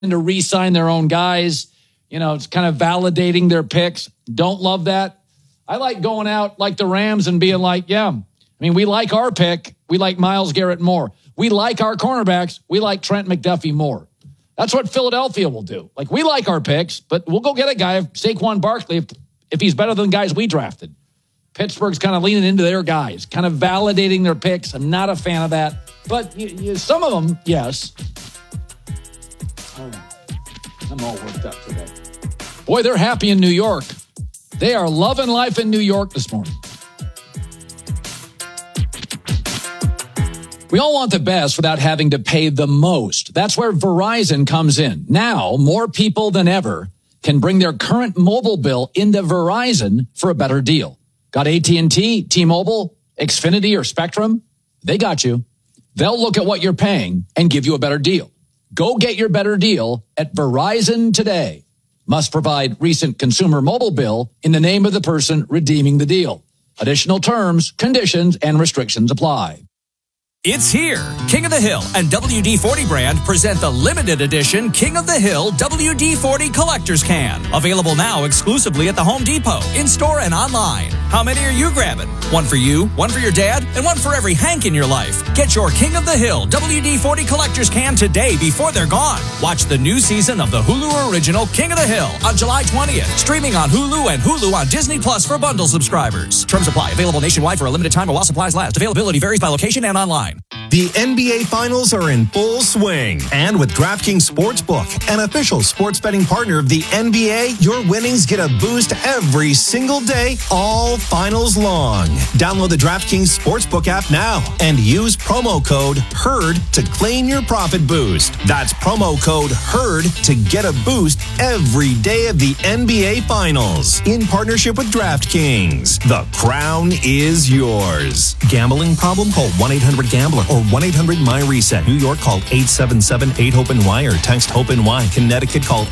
to re-sign their own guys. You know, it's kind of validating their picks. Don't love that. I like going out like the Rams and being like, yeah, I mean, we like our pick. We like Myles Garrett more. We like our cornerbacks. We like Trent McDuffie more. That's what Philadelphia will do. Like, we like our picks, but we'll go get a guy, Saquon Barkley, if he's better than the guys we drafted. Pittsburgh's kind of leaning into their guys, kind of validating their picks. I'm not a fan of that. But some of them, yes. All right. I'm all worked up today. Boy, they're happy in New York. They are loving life in New York this morning. We all want the best without having to pay the most. That's where Verizon comes in. Now, more people than ever can bring their current mobile bill into Verizon for a better deal. Got AT&T, T-Mobile, Xfinity, or Spectrum? They got you. They'll look at what you're paying and give you a better deal. Go get your better deal at Verizon today. Must provide recent consumer mobile bill in the name of the person redeeming the deal. Additional terms, conditions, and restrictions apply. It's here. King of the Hill and WD-40 brand present the limited edition King of the Hill WD-40 Collector's Can. Available now exclusively at the Home Depot, in-store and online. How many are you grabbing? One for you, one for your dad, and one for every Hank in your life. Get your King of the Hill WD-40 Collector's Can today before they're gone. Watch the new season of the Hulu original King of the Hill on July 20th. Streaming on Hulu and Hulu on Disney Plus for bundle subscribers. Terms apply. Available nationwide for a limited time while supplies last. Availability varies by location and online. The NBA Finals are in full swing. And with DraftKings Sportsbook, an official sports betting partner of the NBA, your winnings get a boost every single day, all finals long. Download the DraftKings Sportsbook app now and use promo code HERD to claim your profit boost. That's promo code HERD to get a boost every day of the NBA Finals. In partnership with DraftKings, the crown is yours. Gambling problem? Call 1-800-GAMBLER or 1-800-MY-RESET. New York, call 877-8-HOPE-NY or text HOPE-NY. Connecticut, call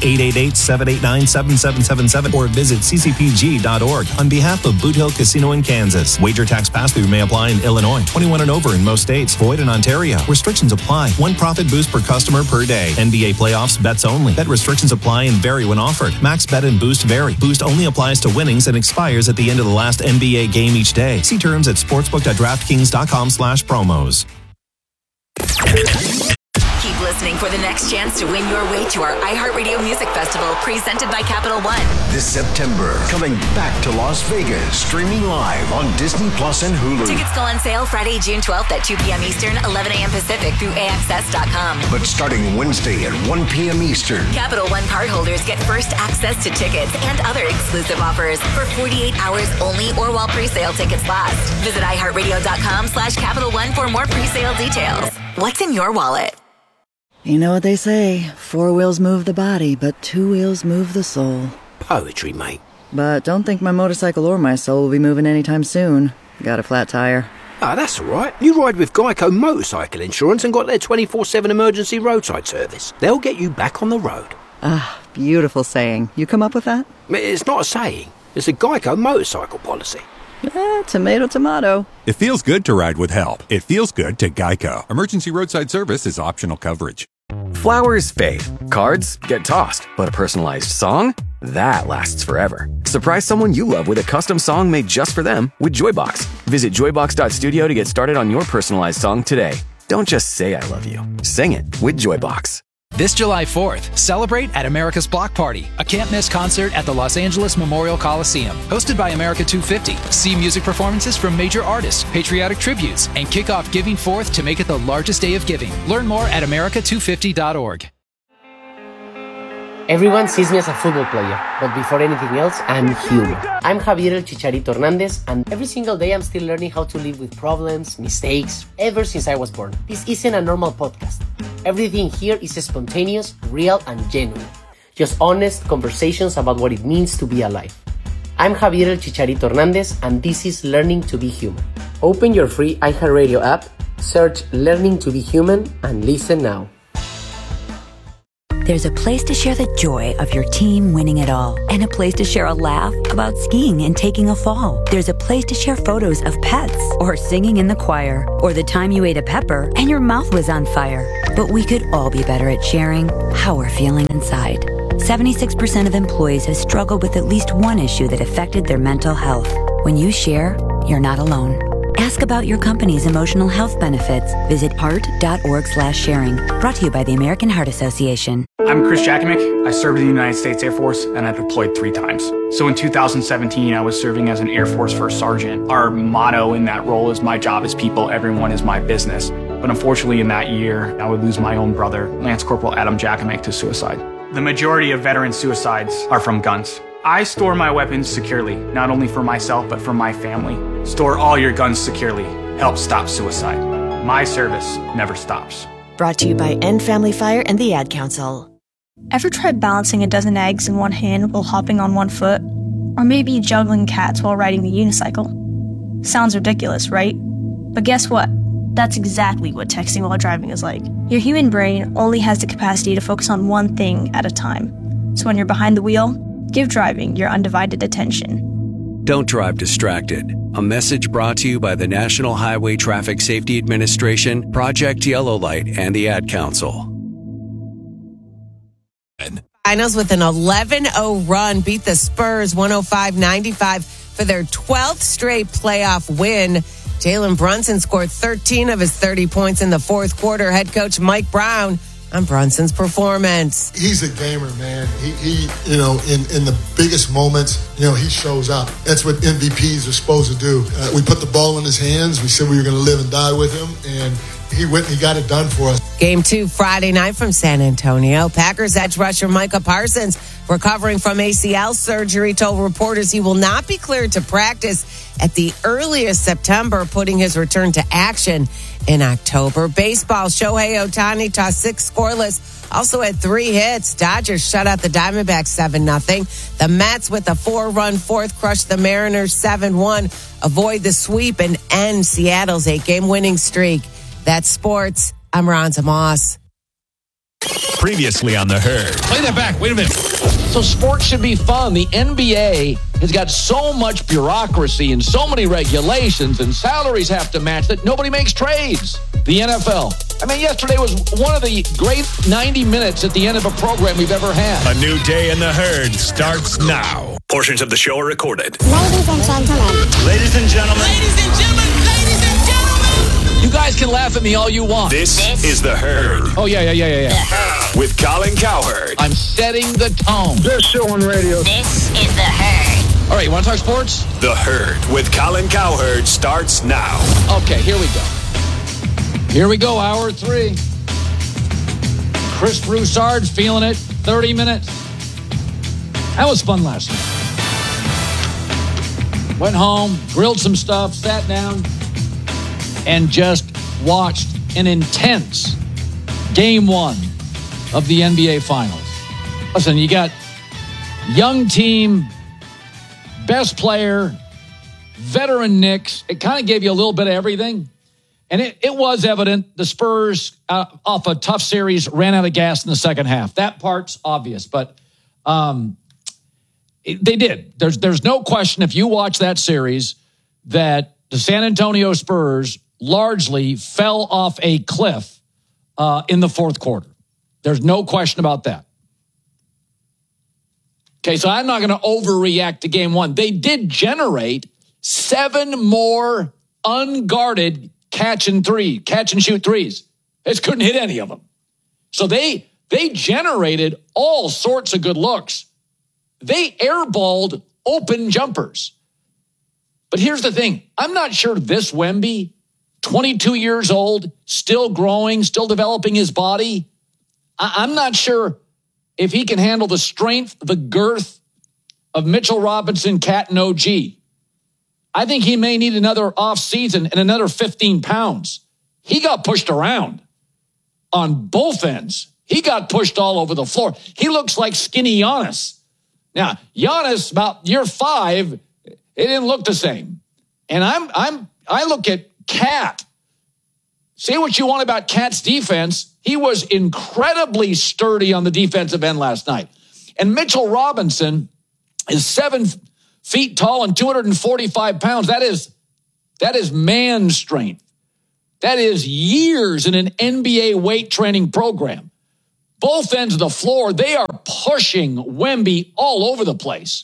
888-789-7777 or visit ccpg.org. On behalf of Boot Hill Casino in Kansas. Wager tax pass-through may apply in Illinois. 21 and over in most states. Void in Ontario. Restrictions apply. One profit boost per customer per day. NBA playoffs, bets only. Bet restrictions apply and vary when offered. Max bet and boost vary. Boost only applies to winnings and expires at the end of the last NBA game each day. See terms at sportsbook.draftkings.com/promos. Keep listening for the next chance to win your way to our iHeartRadio Music Festival presented by Capital One. This September, coming back to Las Vegas, streaming live on Disney Plus and Hulu. Tickets go on sale Friday, June 12th at 2 p.m. Eastern, 11 a.m. Pacific through AXS.com. But starting Wednesday at 1 p.m. Eastern. Capital One cardholders get first access to tickets and other exclusive offers for 48 hours only or while pre-sale tickets last. Visit iHeartRadio.com/Capital One for more pre-sale details. What's in your wallet? You know what they say, 4 wheels move the body, but 2 wheels move the soul. Poetry, mate. But don't think my motorcycle or my soul will be moving anytime soon. Got a flat tire. Ah, that's all right. You ride with Geico Motorcycle Insurance and got their 24/7 emergency roadside service. They'll get you back on the road. Ah, beautiful saying. You come up with that? It's not a saying. It's a Geico motorcycle policy. Tomato, tomato. It feels good to ride with help. It feels good to Geico. Emergency roadside service is optional coverage. Flowers fade. Cards get tossed. But a personalized song? That lasts forever. Surprise someone you love with a custom song made just for them with Joybox. Visit joybox.studio to get started on your personalized song today. Don't just say I love you. Sing it with Joybox. This July 4th, celebrate at America's Block Party, a can't-miss concert at the Los Angeles Memorial Coliseum. Hosted by America 250. See music performances from major artists, patriotic tributes, and kick off Giving Forth to make it the largest day of giving. Learn more at america250.org. Everyone sees me as a football player, but before anything else, I'm human. I'm Javier El Chicharito Hernandez, and every single day I'm still learning how to live with problems, mistakes, ever since I was born. This isn't a normal podcast. Everything here is spontaneous, real, and genuine. Just honest conversations about what it means to be alive. I'm Javier El Chicharito Hernandez, and this is Learning to Be Human. Open your free iHeartRadio app, search Learning to Be Human, and listen now. There's a place to share the joy of your team winning it all, and a place to share a laugh about skiing and taking a fall. There's a place to share photos of pets, or singing in the choir, or the time you ate a pepper and your mouth was on fire. But we could all be better at sharing how we're feeling inside. 76% of employees have struggled with at least one issue that affected their mental health. When you share, you're not alone. Ask about your company's emotional health benefits. Visit heart.org/sharing. Brought to you by the American Heart Association. I'm Chris Jakimick. I served in the United States Air Force and I deployed 3 times. So in 2017, I was serving as an Air Force First Sergeant. Our motto in that role is, my job is people, everyone is my business. But unfortunately in that year, I would lose my own brother, Lance Corporal Adam Jakimick, to suicide. The majority of veteran suicides are from guns. I store my weapons securely, not only for myself, but for my family. Store all your guns securely. Help stop suicide. My service never stops. Brought to you by End Family Fire and the Ad Council. Ever tried balancing a dozen eggs in one hand while hopping on one foot? Or maybe juggling cats while riding the unicycle? Sounds ridiculous, right? But guess what? That's exactly what texting while driving is like. Your human brain only has the capacity to focus on one thing at a time. So when you're behind the wheel, give driving your undivided attention. Don't drive distracted. A message brought to you by the National Highway Traffic Safety Administration, Project Yellow Light, and the Ad Council. Finals with an 11-0 run beat the Spurs 105-95 for their 12th straight playoff win. Jalen Brunson scored 13 of his 30 points in the fourth quarter. Head coach Mike Brown on Brunson's performance. He's a gamer, man. He in the biggest moments, he shows up. That's what MVPs are supposed to do. We put the ball in his hands. We said we were going to live and die with him, and he went and he got it done for us. Game 2 Friday night from San Antonio. Packers edge rusher Micah Parsons, recovering from ACL surgery, told reporters he will not be cleared to practice at the earliest September, putting his return to action in October. Baseball, Shohei Ohtani tossed 6 scoreless, also had 3 hits. Dodgers shut out the Diamondbacks 7-0. The Mets with a 4-run fourth crushed the Mariners 7-1, avoid the sweep and end Seattle's 8-game winning streak. That's sports. I'm Ronza Moss. Previously on The Herd. Play that back. Wait a minute. So sports should be fun. The NBA has got so much bureaucracy and so many regulations, and salaries have to match that nobody makes trades. The NFL. I mean, yesterday was one of the great 90 minutes at the end of a program we've ever had. A new day in The Herd starts now. Portions of the show are recorded. Ladies and gentlemen. Ladies and gentlemen. Ladies and gentlemen. Ladies and gentlemen. You guys can laugh at me all you want. This is The Herd. Oh, yeah. With Colin Cowherd. I'm setting the tone. Best show on radio. This is The Herd. All right, you want to talk sports? The Herd with Colin Cowherd starts now. Okay, here we go. Here we go, hour 3. Chris Broussard's feeling it. 30 minutes. That was fun last night. Went home, grilled some stuff, sat down, and just watched an intense Game 1 of the NBA Finals. Listen, you got young team, best player, veteran Knicks. It kind of gave you a little bit of everything. And it was evident the Spurs, off a tough series, ran out of gas in the second half. That part's obvious, but they did. There's no question, if you watch that series, that the San Antonio Spurs largely fell off a cliff in the fourth quarter. There's no question about that. Okay, so I'm not going to overreact to Game 1. They did generate 7 more unguarded catch and shoot threes. They just couldn't hit any of them. So they generated all sorts of good looks. They airballed open jumpers. But here's the thing. I'm not sure this Wemby, 22 years old, still growing, still developing his body. I'm not sure if he can handle the strength, the girth of Mitchell Robinson, Cat, and OG. I think he may need another offseason and another 15 pounds. He got pushed around on both ends. He got pushed all over the floor. He looks like skinny Giannis. Now, Giannis, about year 5, it didn't look the same. And I look at Cat. Say what you want about Cat's defense. He was incredibly sturdy on the defensive end last night. And Mitchell Robinson is 7 feet tall and 245 pounds. That is man strength. That is years in an NBA weight training program. Both ends of the floor, they are pushing Wemby all over the place.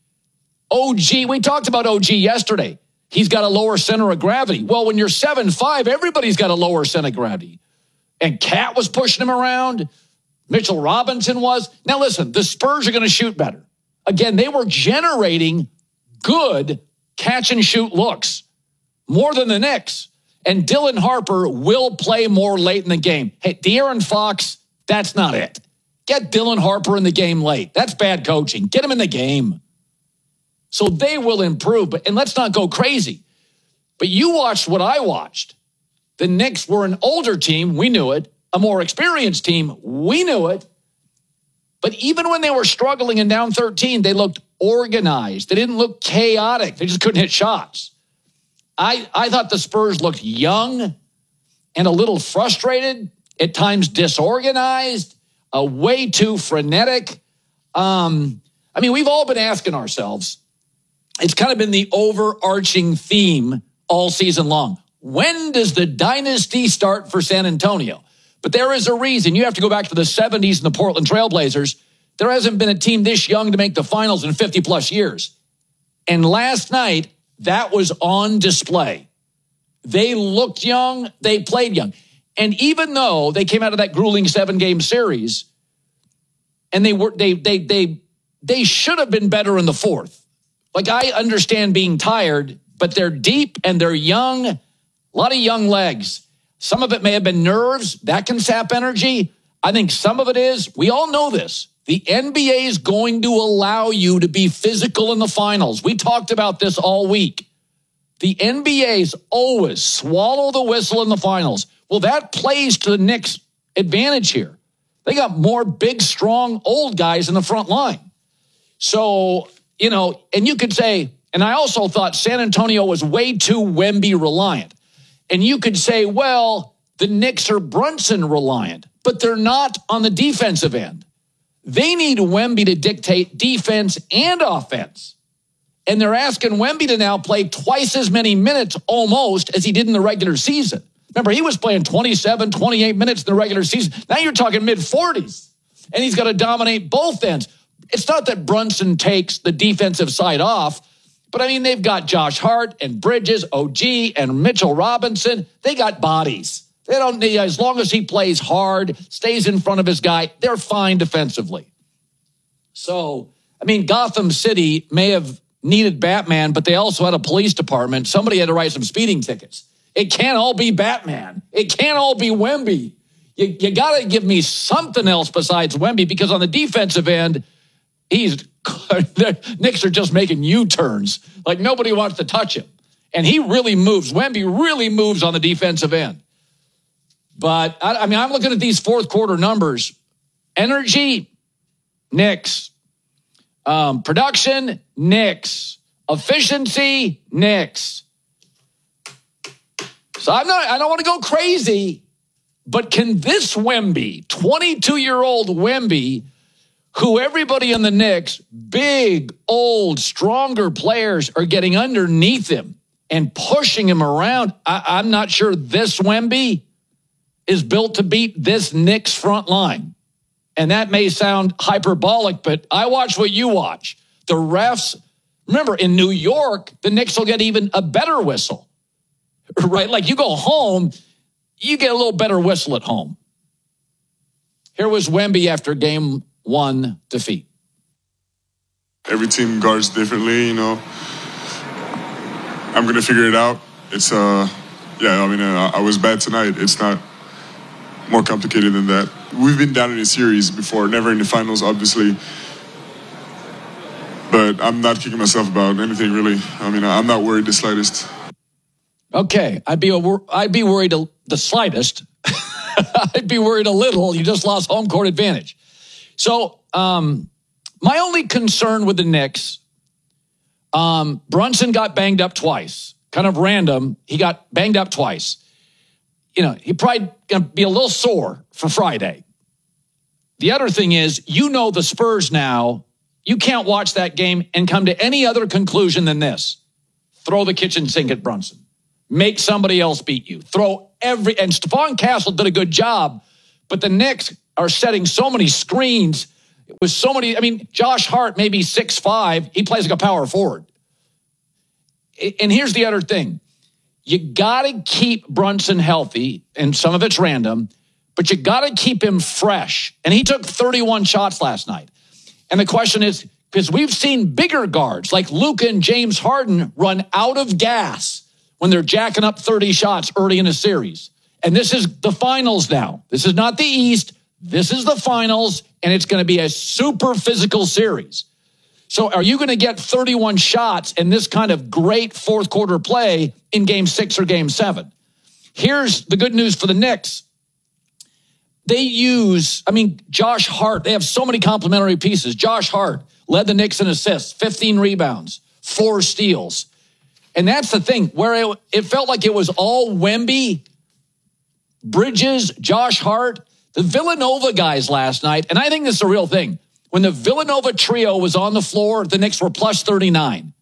OG, we talked about OG yesterday. He's got a lower center of gravity. Well, when you're 7'5", everybody's got a lower center of gravity. And Cat was pushing him around. Mitchell Robinson was. Now listen, the Spurs are going to shoot better. Again, they were generating good catch-and-shoot looks, more than the Knicks. And Dylan Harper will play more late in the game. Hey, De'Aaron Fox, that's not it. Get Dylan Harper in the game late. That's bad coaching. Get him in the game. So they will improve. And let's not go crazy. But you watched what I watched. The Knicks were an older team. We knew it. A more experienced team. We knew it. But even when they were struggling and down 13, they looked organized. They didn't look chaotic. They just couldn't hit shots. I thought the Spurs looked young and a little frustrated, at times disorganized, way too frenetic. We've all been asking ourselves, it's kind of been the overarching theme all season long. When does the dynasty start for San Antonio? But there is a reason. You have to go back to the 70s and the Portland Trailblazers. There hasn't been a team this young to make the finals in 50-plus years. And last night, that was on display. They looked young. They played young. And even though they came out of that grueling 7-game series, and they should have been better in the fourth. Like, I understand being tired, but they're deep and they're young. A lot of young legs. Some of it may have been nerves. That can sap energy. I think some of it is, we all know this. The NBA is going to allow you to be physical in the finals. We talked about this all week. The NBA's always swallow the whistle in the finals. Well, that plays to the Knicks' advantage here. They got more big, strong, old guys in the front line. So, and you could say, and I also thought San Antonio was way too Wemby reliant. And you could say, well, the Knicks are Brunson reliant, but they're not on the defensive end. They need Wemby to dictate defense and offense. And they're asking Wemby to now play twice as many minutes almost as he did in the regular season. Remember, he was playing 27, 28 minutes in the regular season. Now you're talking mid-40s. And he's got to dominate both ends. It's not that Brunson takes the defensive side off, but they've got Josh Hart and Bridges, OG, and Mitchell Robinson. They got bodies. They don't need, as long as he plays hard, stays in front of his guy, they're fine defensively. So, Gotham City may have needed Batman, but they also had a police department. Somebody had to write some speeding tickets. It can't all be Batman. It can't all be Wemby. You got to give me something else besides Wemby, because on the defensive end, Knicks are just making U-turns. Like, nobody wants to touch him. And he really moves. Wemby really moves on the defensive end. But, I'm looking at these fourth quarter numbers. Energy, Knicks. Production, Knicks. Efficiency, Knicks. So I don't want to go crazy, but can this Wemby, 22-year-old Wemby, who everybody in the Knicks, big, old, stronger players are getting underneath him and pushing him around. I'm not sure this Wemby is built to beat this Knicks front line. And that may sound hyperbolic, but I watch what you watch. The refs, remember, in New York, the Knicks will get even a better whistle, right? Like, you go home, you get a little better whistle at home. Here was Wemby after game 1 defeat. Every team guards differently, I'm going to figure it out. It's, I was bad tonight. It's not more complicated than that. We've been down in a series before, never in the finals, obviously. But I'm not kicking myself about anything, really. I'm not worried the slightest. Okay, I'd be worried the slightest. I'd be worried a little. You just lost home court advantage. So my only concern with the Knicks, Brunson got banged up twice. Kind of random. He got banged up twice. He probably going to be a little sore for Friday. The other thing is, the Spurs now, you can't watch that game and come to any other conclusion than this. Throw the kitchen sink at Brunson. Make somebody else beat you. Throw and Stephon Castle did a good job, but the Knicks are setting so many screens with so many. I mean, Josh Hart, maybe 6'5", he plays like a power forward. And here's the other thing. You got to keep Brunson healthy, and some of it's random, but you got to keep him fresh. And he took 31 shots last night. And the question is, because we've seen bigger guards like Luka and James Harden run out of gas when they're jacking up 30 shots early in a series. And this is the finals now. This is not the East. This is the finals, and it's going to be a super physical series. So are you going to get 31 shots in this kind of great fourth quarter play in game 6 or game 7? Here's the good news for the Knicks. Josh Hart, they have so many complementary pieces. Josh Hart led the Knicks in assists, 15 rebounds, 4 steals. And that's the thing, where it felt like it was all Wemby, Bridges, Josh Hart, the Villanova guys last night. And I think this is a real thing. When the Villanova trio was on the floor, the Knicks were plus 39.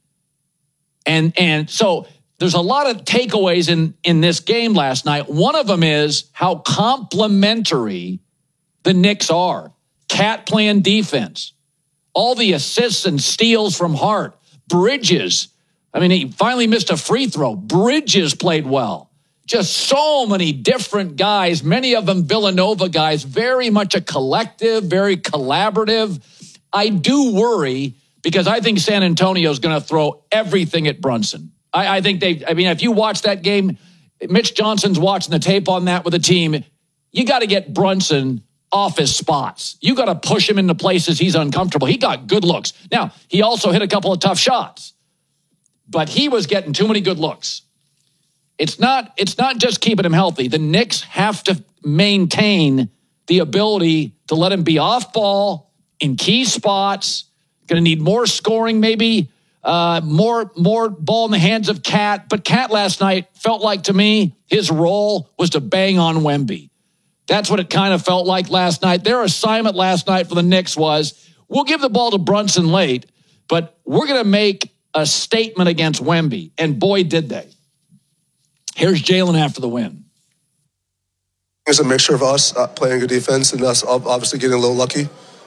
And so there's a lot of takeaways in this game last night. One of them is how complementary the Knicks are. Cat playing defense. All the assists and steals from Hart. Bridges. I mean, he finally missed a free throw. Bridges played well. Just so many different guys, many of them Villanova guys, very much a collective, very collaborative. I do worry because I think San Antonio is going to throw everything at Brunson. I think if you watch that game, Mitch Johnson's watching the tape on that with the team. You got to get Brunson off his spots. You got to push him into places he's uncomfortable. He got good looks. Now, he also hit a couple of tough shots, but he was getting too many good looks. It's not just keeping him healthy. The Knicks have to maintain the ability to let him be off ball in key spots. Going to need more scoring, maybe more ball in the hands of Cat. But Cat last night felt like, to me, his role was to bang on Wemby. That's what it kind of felt like last night. Their assignment last night for the Knicks was, we'll give the ball to Brunson late, but we're going to make a statement against Wemby. And boy, did they. Here's Jalen after the win. It's a mixture of us playing good defense and us obviously getting a little lucky.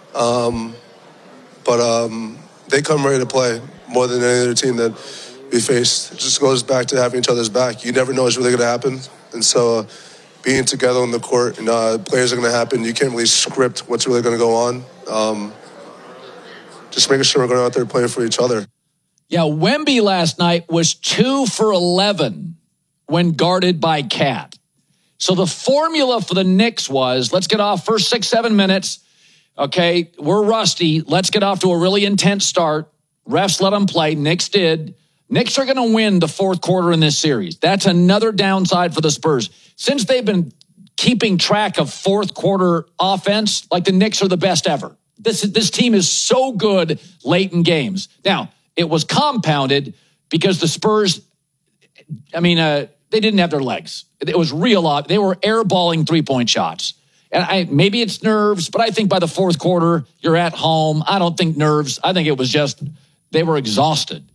But they come ready to play more than any other team that we faced. It just goes back to having each other's back. You never know what's really going to happen. And so being together on the court and players are going to happen, you can't really script what's really going to go on. Just making sure we're going out there playing for each other. Yeah, Wemby last night was 2 for 11 when guarded by Cat. So the formula for the Knicks was, let's get off first 6-7 minutes. Okay, we're rusty. Let's get off to a really intense start. Refs let them play. Knicks did. Knicks are going to win the fourth quarter in this series. That's another downside for the Spurs. Since they've been keeping track of fourth quarter offense, like the Knicks are the best ever. This team is so good late in games. Now, it was compounded because the Spurs, they didn't have their legs. It was real odd. They were airballing three-point shots. And maybe it's nerves, but I think by the fourth quarter, you're at home. I don't think nerves. I think it was just they were exhausted.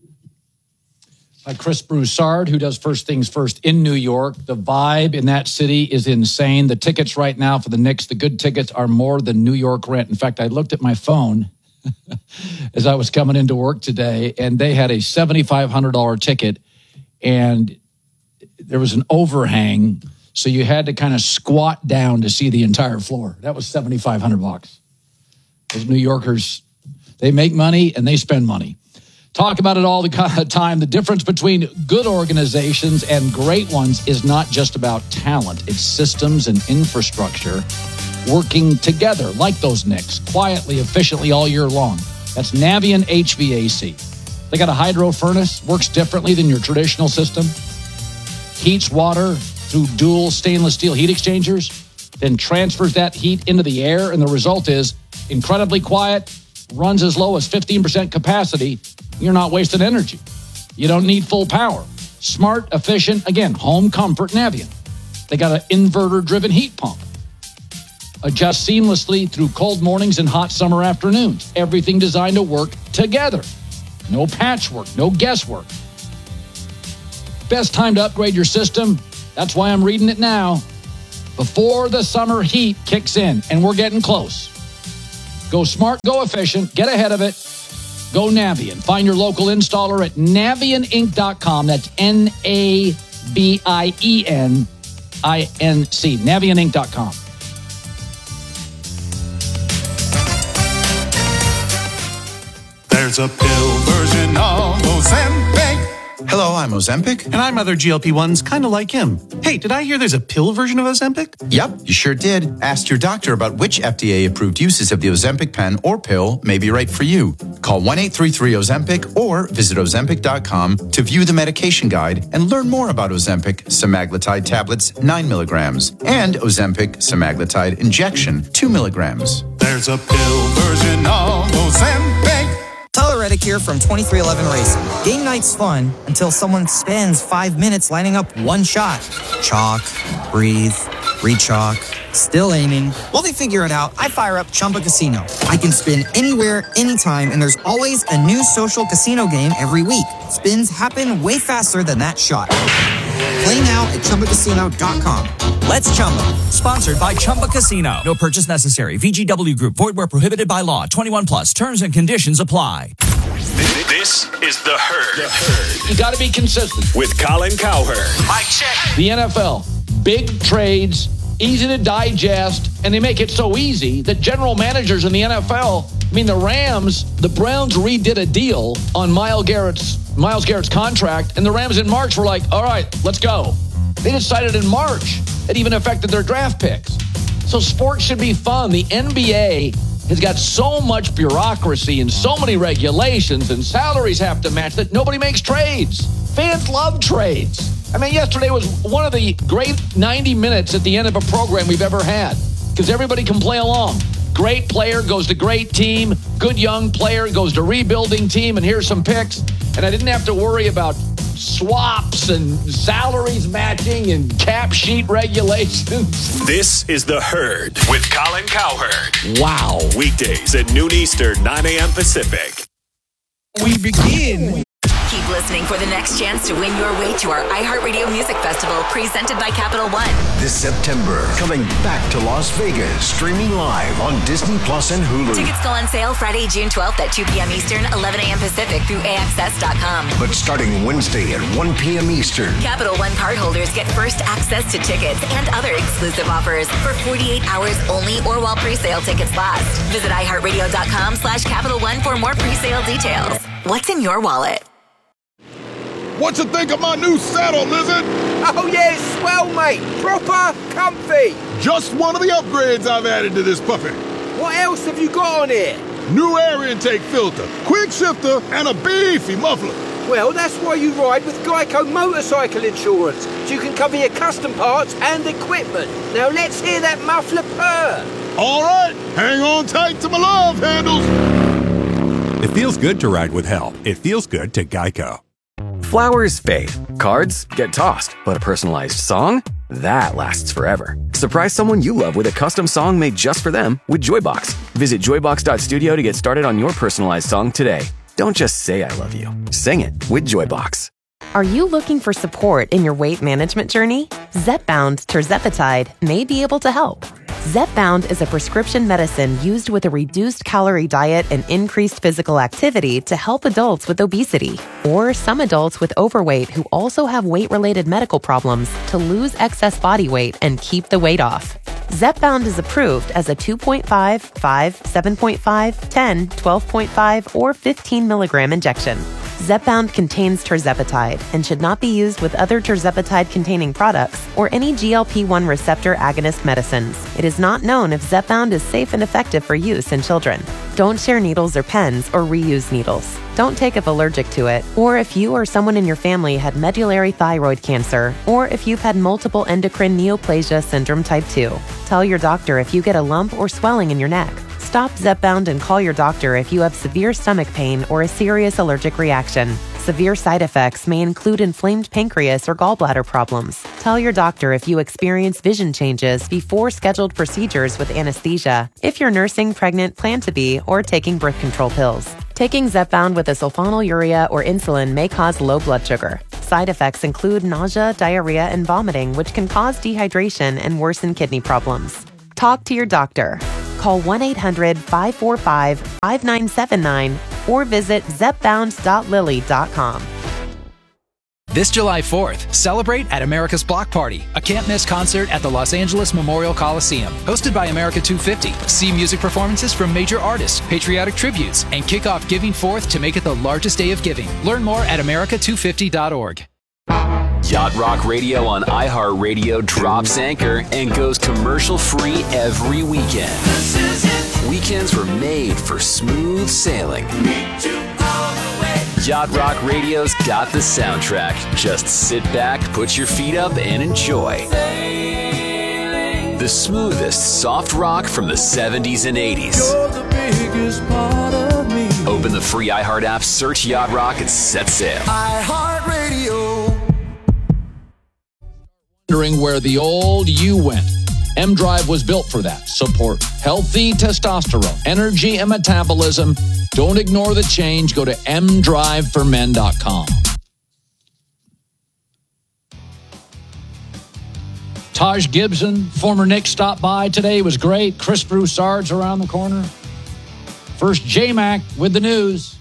By Chris Broussard, who does First Things First in New York. The vibe in that city is insane. The tickets right now for the Knicks, the good tickets, are more than New York rent. In fact, I looked at my phone as I was coming into work today, and they had a $7,500 ticket, and there was an overhang, so you had to kind of squat down to see the entire floor. That was $7,500. Those New Yorkers, they make money and they spend money. Talk about it all the time. The difference between good organizations and great ones is not just about talent. It's systems and infrastructure working together, like those Knicks, quietly, efficiently all year long. That's Navien HVAC. They got a hydro furnace, works differently than your traditional system. Heats water through dual stainless steel heat exchangers, then transfers that heat into the air, and the result is incredibly quiet, runs as low as 15% capacity. You're not wasting energy. You don't need full power. Smart, efficient, again, home comfort Navien. They got an inverter-driven heat pump. Adjust seamlessly through cold mornings and hot summer afternoons. Everything designed to work together. No patchwork, no guesswork. Best time to upgrade your system? That's why I'm reading it now. Before the summer heat kicks in, and we're getting close. Go smart, go efficient, get ahead of it. Go Navien. Find your local installer at NavienInc.com. That's NabienInc. NavienInc.com. There's a pill version of Ozempic. Hello, I'm Ozempic. And I'm other GLP-1s kind of like him. Hey, did I hear there's a pill version of Ozempic? Yep, you sure did. Ask your doctor about which FDA-approved uses of the Ozempic pen or pill may be right for you. Call 1-833-OZEMPIC or visit Ozempic.com to view the medication guide and learn more about Ozempic semaglutide tablets 9 milligrams and Ozempic semaglutide injection 2 milligrams. There's a pill version of Ozempic. Tyler Reddick here from 2311 Racing. Game night's fun until someone spends 5 minutes lining up one shot. Chalk, breathe, re-chalk, still aiming. While they figure it out, I fire up Chumba Casino. I can spin anywhere, anytime, and there's always a new social casino game every week. Spins happen way faster than that shot. Play now at ChumbaCasino.com. Let's Chumba. Sponsored by Chumba Casino. No purchase necessary. VGW Group. Void where prohibited by law. 21 plus. Terms and conditions apply. This is The Herd. You got to be consistent. With Colin Cowherd. Mic check. The NFL. Big trades, easy to digest, and they make it so easy that general managers in the NFL, the Rams, the Browns redid a deal on Myles Garrett's contract, and the Rams in March were like, all right, let's go. They decided in March. It even affected their draft picks. So sports should be fun. The NBA has got so much bureaucracy and so many regulations, and salaries have to match that nobody makes trades. Fans love trades. Yesterday was one of the great 90 minutes at the end of a program we've ever had because everybody can play along. Great player goes to great team. Good young player goes to rebuilding team. And here's some picks. And I didn't have to worry about swaps and salaries matching and cap sheet regulations. This is The Herd with Colin Cowherd. Wow. Weekdays at noon Eastern, 9 a.m. Pacific. We begin. Keep listening for the next chance to win your way to our iHeartRadio Music Festival presented by Capital One. This September, coming back to Las Vegas, streaming live on Disney Plus and Hulu. Tickets go on sale Friday, June 12th at 2 p.m. Eastern, 11 a.m. Pacific through AXS.com. But starting Wednesday at 1 p.m. Eastern, Capital One cardholders get first access to tickets and other exclusive offers for 48 hours only or while presale tickets last. Visit iHeartRadio.com/Capital One for more presale details. What's in your wallet? What you think of my new saddle, Lizard? Oh yeah, it's swell, mate. Proper comfy. Just one of the upgrades I've added to this puppy. What else have you got on here? New air intake filter, quick shifter, and a beefy muffler. Well, that's why you ride with Geico Motorcycle Insurance, so you can cover your custom parts and equipment. Now let's hear that muffler purr. All right, hang on tight to my love handles. It feels good to ride with help. It feels good to Geico. Flowers fade. Cards get tossed. But a personalized song? That lasts forever. Surprise someone you love with a custom song made just for them with Joybox. Visit joybox.studio to get started on your personalized song today. Don't just say I love you. Sing it with Joybox. Are you looking for support in your weight management journey? Zepbound Tirzepatide may be able to help. Zepbound is a prescription medicine used with a reduced calorie diet and increased physical activity to help adults with obesity or some adults with overweight who also have weight-related medical problems to lose excess body weight and keep the weight off. Zepbound is approved as a 2.5, 5, 7.5, 10, 12.5, or 15 milligram injection. Zepbound contains tirzepatide and should not be used with other tirzepatide-containing products or any GLP-1 receptor agonist medicines. It is not known if Zepbound is safe and effective for use in children. Don't share needles or pens or reuse needles. Don't take if allergic to it, or if you or someone in your family had medullary thyroid cancer, or if you've had multiple endocrine neoplasia syndrome type 2. Tell your doctor if you get a lump or swelling in your neck. Stop Zepbound and call your doctor if you have severe stomach pain or a serious allergic reaction. Severe side effects may include inflamed pancreas or gallbladder problems. Tell your doctor if you experience vision changes before scheduled procedures with anesthesia, if you're nursing, pregnant, plan to be, or taking birth control pills. Taking Zepbound with a sulfonylurea or insulin may cause low blood sugar. side effects include nausea, diarrhea, and vomiting, which can cause dehydration and worsen kidney problems. Talk to your doctor. Call 1-800-545-5979 or visit zepbound.lilly.com. This July 4th, celebrate at America's Block Party, a can't-miss concert at the Los Angeles Memorial Coliseum. Hosted by America 250, see music performances from major artists, patriotic tributes, and kick off Giving Forth to make it the largest day of giving. Learn more at america250.org. Yacht Rock Radio on iHeartRadio drops anchor and goes commercial-free every weekend. Weekends were made for smooth sailing. Yacht Rock Radio's got the soundtrack. Just sit back, put your feet up, and enjoy. The smoothest soft rock from the 70s and 80s. Open the free iHeart app, search Yacht Rock, and set sail. iHeartRadio. Wondering where the old you went. M-Drive was built for that. Support healthy testosterone, energy, and metabolism. Don't ignore the change. Go to mdriveformen.com. Taj Gibson, former Knicks, stopped by today. It was great. Chris Broussard's around the corner. First, J-Mac with the news.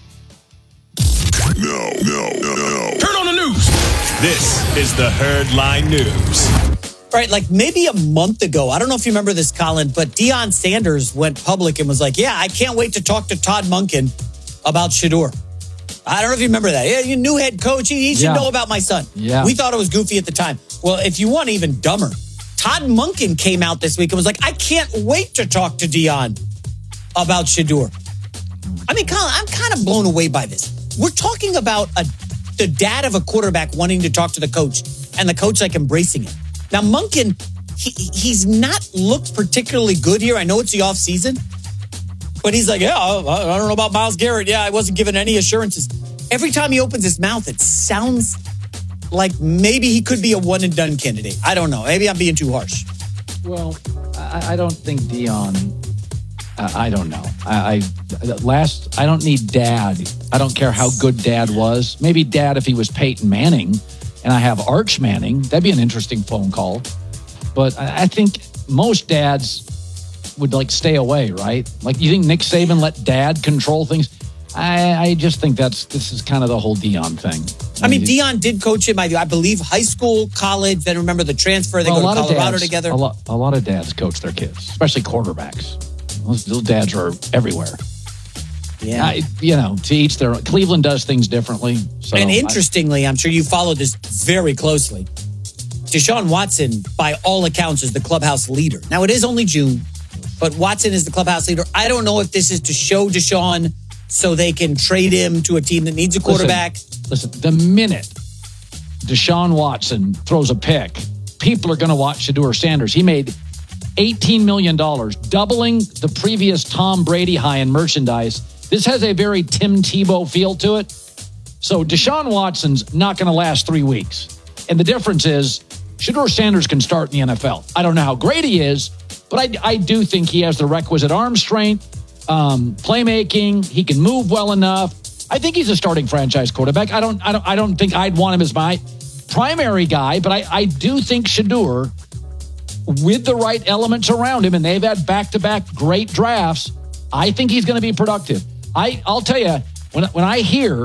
No. Turn on the news. This is the Herdline News. All right, like maybe a month ago, I don't know if you remember this, Colin, but Deion Sanders went public and was like, yeah, I can't wait to talk to Todd Monken about Shedeur. I don't know if you remember that. Yeah, you new head coach. He should know about my son. Yeah. We thought it was goofy at the time. Well, if you want even dumber, Todd Monken came out this week and was like, I can't wait to talk to Deion about Shedeur. I mean, Colin, I'm kind of blown away by this. We're talking about the dad of a quarterback wanting to talk to the coach and the coach like embracing it. Now, Monken, he's not looked particularly good here. I know it's the offseason, but he's like, yeah, I don't know about Myles Garrett. Yeah, I wasn't given any assurances. Every time he opens his mouth, it sounds like maybe he could be a one-and-done candidate. I don't know. Maybe I'm being too harsh. Well, I don't think Deion... I don't know. I don't need Dad. I don't care how good Dad was. Maybe Dad if he was Peyton Manning and I have Arch Manning. That'd be an interesting phone call. But I think most dads would like stay away, right? Like, you think Nick Saban let Dad control things? I just think this is kind of the whole Deion thing. I mean, Deion did coach him, I believe, high school, college. Then remember the transfer. They go to Colorado together. A lot of dads coach their kids, especially quarterbacks. Those dads are everywhere. Yeah. To each their own. Cleveland does things differently. So and interestingly, I'm sure you followed this very closely. Deshaun Watson, by all accounts, is the clubhouse leader. Now, it is only June, but Watson is the clubhouse leader. I don't know if this is to show Deshaun so they can trade him to a team that needs a quarterback. Listen, the minute Deshaun Watson throws a pick, people are going to watch Shedeur Sanders. He made $18 million, doubling the previous Tom Brady high in merchandise. This has a very Tim Tebow feel to it. So Deshaun Watson's not going to last 3 weeks. And the difference is Shedeur Sanders can start in the NFL. I don't know how great he is, but I do think he has the requisite arm strength, playmaking. He can move well enough. I think he's a starting franchise quarterback. I don't think I'd want him as my primary guy, but I do think Shedeur, with the right elements around him, and they've had back-to-back great drafts, I think he's going to be productive. I'll tell you, when I hear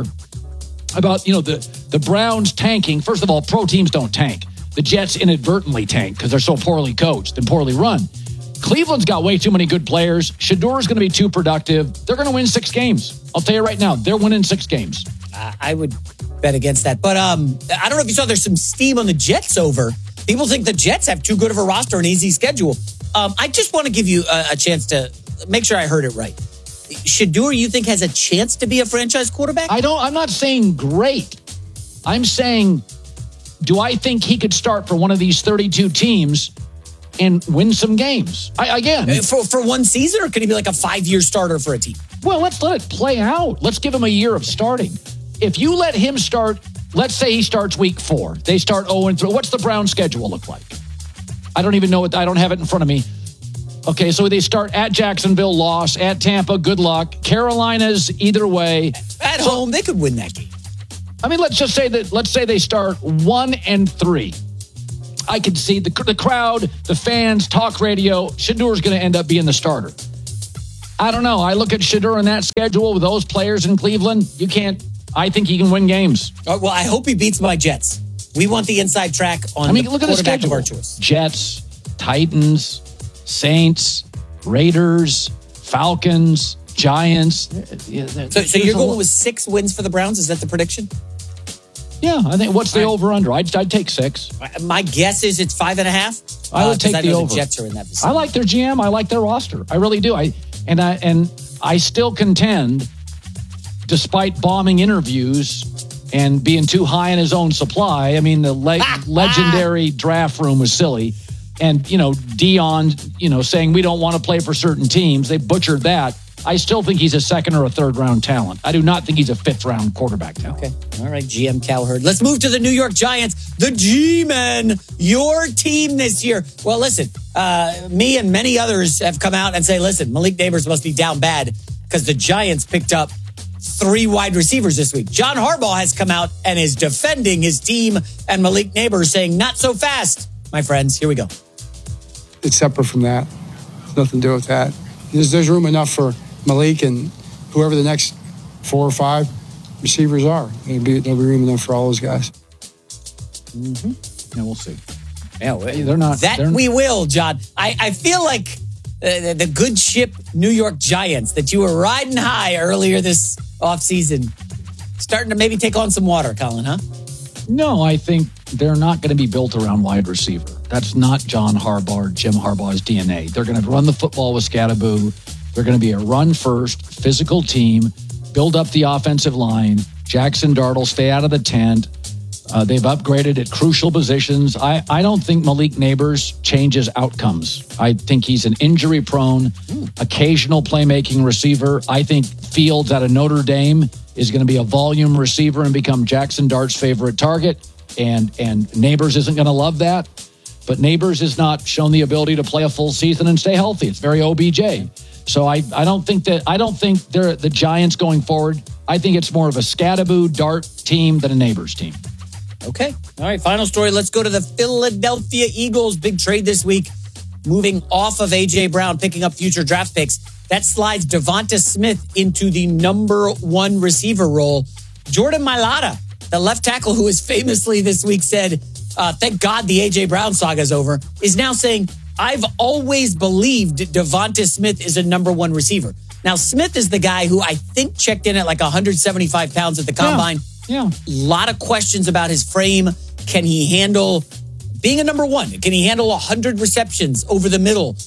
about the Browns tanking, first of all, pro teams don't tank. The Jets inadvertently tank because they're so poorly coached and poorly run. Cleveland's got way too many good players. Shedeur is going to be too productive. They're going to win 6 games. I'll tell you right now, they're winning 6 games. I would bet against that. But I don't know if you saw there's some steam on the Jets over. People think the Jets have too good of a roster and easy schedule. I just want to give you a chance to make sure I heard it right. Shedeur, you think, has a chance to be a franchise quarterback? I'm not saying great. I'm saying, do I think he could start for one of these 32 teams and win some games? For one season, or could he be like a 5-year starter for a team? Well, let's let it play out. Let's give him a year of starting. If you let him start, let's say he starts week 4. They start 0-3. What's the Browns schedule look like? I don't even know I don't have it in front of me. Okay, so they start at Jacksonville, loss. At Tampa, good luck. Carolina's either way. At home, they could win that game. I mean, let's say they start 1-3. I could see the crowd, the fans, talk radio. Shadour's going to end up being the starter. I don't know. I look at Shedeur and that schedule with those players in Cleveland. I think he can win games. Well, I hope he beats my Jets. We want the inside track on look at the schedule. Of our choice. Jets, Titans, Saints, Raiders, Falcons, Giants. So you're going with 6 wins for the Browns? Is that the prediction? Yeah, I think. What's the over/under? I'd take 6. My guess is it's 5.5. I would take the over. The Jets are in that vicinity. I like their GM. I like their roster. I really do. I still contend, despite bombing interviews and being too high in his own supply. I mean, the legendary draft room was silly, and Dion, saying we don't want to play for certain teams. They butchered that. I still think he's a 2nd or a 3rd round talent. I do not think he's a 5th round quarterback talent. Okay. All right, GM Cowherd. Let's move to the New York Giants, the G-Men, your team this year. Well, listen, me and many others have come out and say, listen, Malik Neighbors must be down bad because the Giants picked up 3 wide receivers this week. John Harbaugh has come out and is defending his team and Malik Neighbors, saying, not so fast, my friends. Here we go. It's separate from that. It's nothing to do with that. There's room enough for Malik and whoever the next 4 or 5 receivers are. There'll be room enough for all those guys. Yeah, we'll see. Yeah, they're not. We will, John. I feel like the good ship New York Giants that you were riding high earlier this offseason, starting to maybe take on some water, Colin, huh? No, I think they're not going to be built around wide receiver. That's not John Harbaugh or Jim Harbaugh's DNA. They're going to run the football with Scadaboo. They're going to be a run-first, physical team, build up the offensive line. Jackson Dart will stay out of the tent. They've upgraded at crucial positions. I don't think Malik Neighbors changes outcomes. I think he's an injury-prone, occasional playmaking receiver. I think Fields out of Notre Dame is going to be a volume receiver and become Jackson Dart's favorite target. And Neighbors isn't going to love that. But Neighbors has not shown the ability to play a full season and stay healthy. It's very OBJ. So I don't think they're the Giants going forward. I think it's more of a Scadaboo Dart team than a Neighbors team. Okay. All right. Final story. Let's go to the Philadelphia Eagles. Big trade this week. Moving off of A.J. Brown, picking up future draft picks. That slides Devonta Smith into the number 1 receiver role. Jordan Mailata, the left tackle who has famously this week said, thank God the A.J. Brown saga is over, is now saying, I've always believed Devonta Smith is a number 1 receiver. Now, Smith is the guy who I think checked in at like 175 pounds at the combine. Yeah. A lot of questions about his frame. Can he handle being a number 1? Can he handle 100 receptions over the middle?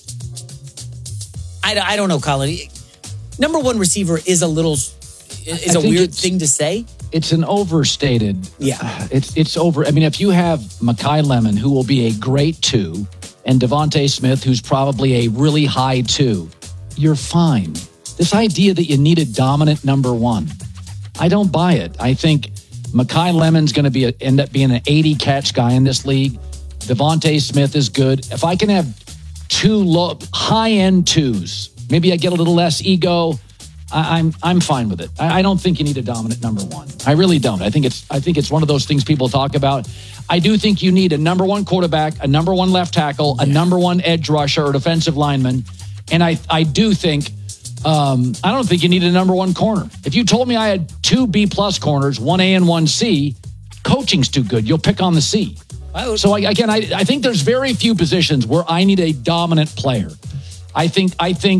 I don't know, Colin. Number 1 receiver is a weird thing to say. It's an overstated. Yeah. It's over. I mean, if you have Mekhi Lemon, who will be a great 2, and Devonta Smith, who's probably a really high 2, you're fine. This idea that you need a dominant number 1, I don't buy it. I think Mekhi Lemon's going to end up being an 80-catch guy in this league. Devonta Smith is good. If I can have 2 high-end 2s, maybe I get a little less ego. I'm fine with it. I don't think you need a dominant number 1. I really don't. I think it's one of those things people talk about. I do think you need a number 1 quarterback, a number 1 left tackle, a number 1 edge rusher or defensive lineman. And I do think, I don't think you need a number 1 corner. If you told me I had 2 B-plus corners, 1A and 1C, coaching's too good. You'll pick on the C. So I think there's very few positions where I need a dominant player. I think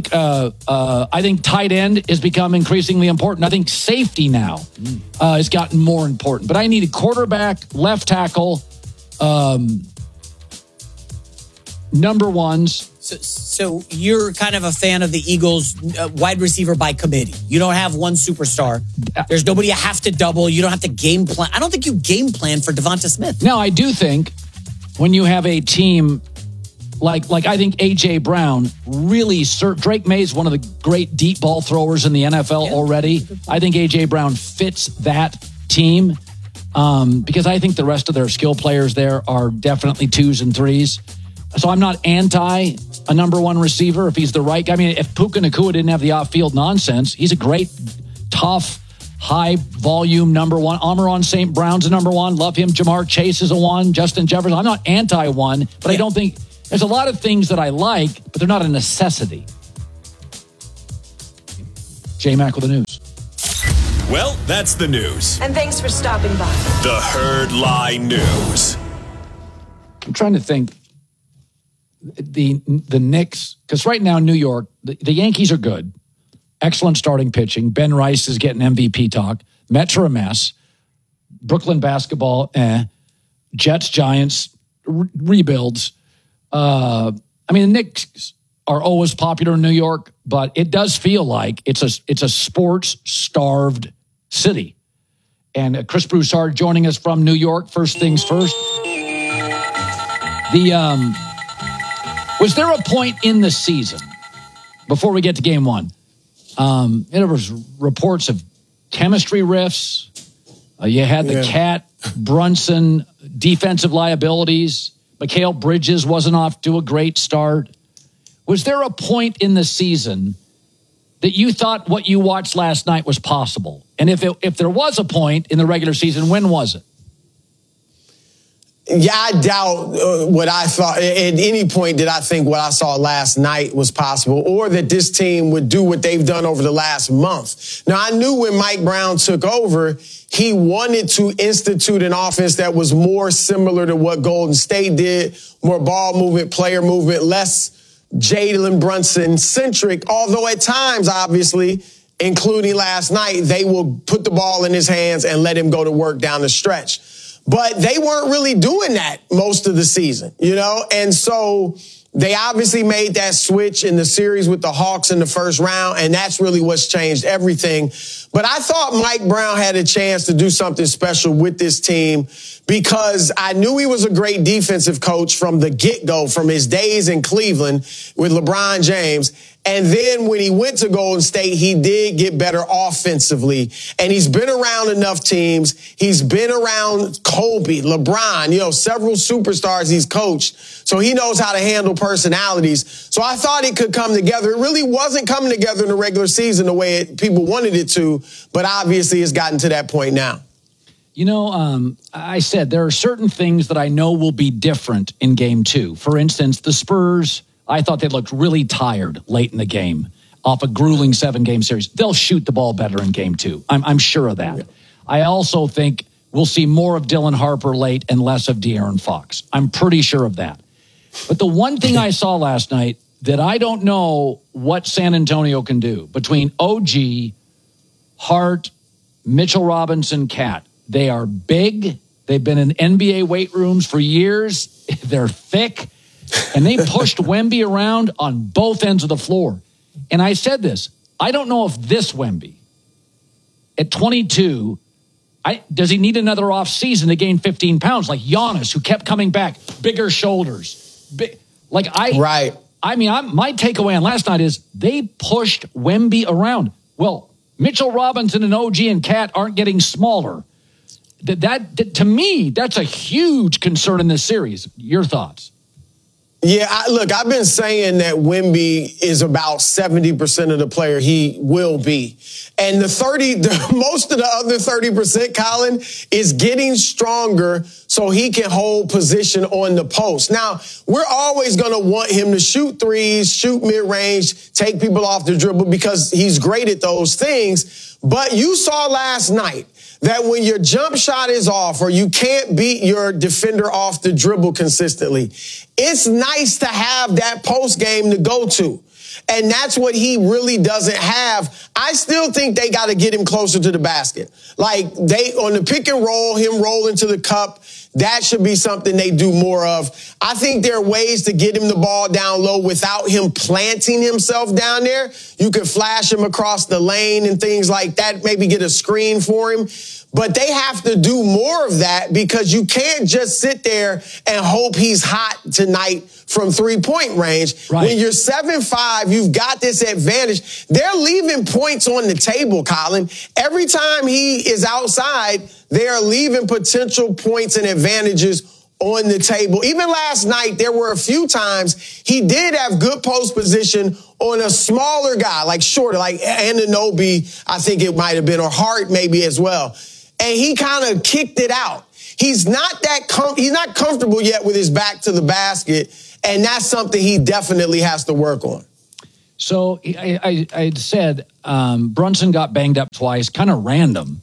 tight end has become increasingly important. I think safety now has gotten more important. But I need a quarterback, left tackle, number 1s. So you're kind of a fan of the Eagles wide receiver by committee. You don't have 1 superstar. There's nobody you have to double. You don't have to game plan. I don't think you game plan for Devonta Smith. No, I do think when you have a team like I think A.J. Brown really, Drake May is one of the great deep ball throwers in the NFL already. I think A.J. Brown fits that team because I think the rest of their skill players there are definitely 2s and 3s. So I'm not anti a number 1 receiver if he's the right guy. I mean, if Puka Nacua didn't have the off-field nonsense, he's a great, tough, high volume number one. Amon-Ra St. Brown's a number one. Love him. Jamar Chase is a one. Justin Jefferson. I'm not anti-one, but I don't think there's a lot of things that I like, but they're not a necessity. J-Mac with the news. Well, that's the news. And thanks for stopping by. The Herd Lie News. I'm trying to think. The Knicks, because right now New York, the Yankees are good. Excellent starting pitching. Ben Rice is getting MVP talk. Mets are a mess. Brooklyn basketball, Jets, Giants, rebuilds. The Knicks are always popular in New York, but it does feel like it's a sports-starved city. And Chris Broussard joining us from New York. First things first. Was there a point in the season, before we get to game one, there was reports of chemistry rifts. You had the Cat, Brunson, defensive liabilities. Mikal Bridges wasn't off to a great start. Was there a point in the season that you thought what you watched last night was possible? And if there was a point in the regular season, when was it? Yeah, I doubt what I thought. At any point did I think what I saw last night was possible, or that this team would do what they've done over the last month. Now, I knew when Mike Brown took over, he wanted to institute an offense that was more similar to what Golden State did, more ball movement, player movement, less Jalen Brunson-centric, although at times, obviously, including last night, they will put the ball in his hands and let him go to work down the stretch. But they weren't really doing that most of the season, And so they obviously made that switch in the series with the Hawks in the first round, and that's really what's changed everything. But I thought Mike Brown had a chance to do something special with this team because I knew he was a great defensive coach from the get-go, from his days in Cleveland with LeBron James. And then when he went to Golden State, he did get better offensively. And he's been around enough teams. He's been around Kobe, LeBron, several superstars he's coached. So he knows how to handle personalities. So I thought it could come together. It really wasn't coming together in the regular season the way people wanted it to, but obviously it's gotten to that point now. I said there are certain things that I know will be different in game two. For instance, the Spurs, I thought they looked really tired late in the game off a grueling 7-game series. They'll shoot the ball better in game two. I'm sure of that. Yeah. I also think we'll see more of Dylan Harper late and less of De'Aaron Fox. I'm pretty sure of that. But the one thing I saw last night that I don't know what San Antonio can do between OG, Hart, Mitchell Robinson, Cat. They are big. They've been in NBA weight rooms for years. They're thick. And they pushed Wemby around on both ends of the floor. And I said this, I don't know if this Wemby, at 22, does he need another off season to gain 15 pounds like Giannis, who kept coming back, bigger shoulders. My takeaway on last night is they pushed Wemby around. Well, Mitchell Robinson and OG and Cat aren't getting smaller. That to me, that's a huge concern in this series. Your thoughts? Yeah, I've been saying that Wemby is about 70% of the player he will be. And most of the other 30%, Colin, is getting stronger so he can hold position on the post. Now, we're always going to want him to shoot threes, shoot mid-range, take people off the dribble because he's great at those things. But you saw last night that when your jump shot is off or you can't beat your defender off the dribble consistently, it's nice to have that post game to go to. And that's what he really doesn't have. I still think they got to get him closer to the basket. Like on the pick and roll, him rolling to the cup, that should be something they do more of. I think there are ways to get him the ball down low without him planting himself down there. You could flash him across the lane and things like that, maybe get a screen for him. But they have to do more of that because you can't just sit there and hope he's hot tonight from 3-point range. Right. When you're 7'5", you've got this advantage. They're leaving points on the table, Colin. Every time he is outside, they are leaving potential points and advantages on the table. Even last night, there were a few times he did have good post position on a smaller guy, like shorter, like Anunoby, I think it might have been, or Hart maybe as well. And he kind of kicked it out. He's not he's not comfortable yet with his back to the basket, and that's something he definitely has to work on. So I said Brunson got banged up twice, kind of random.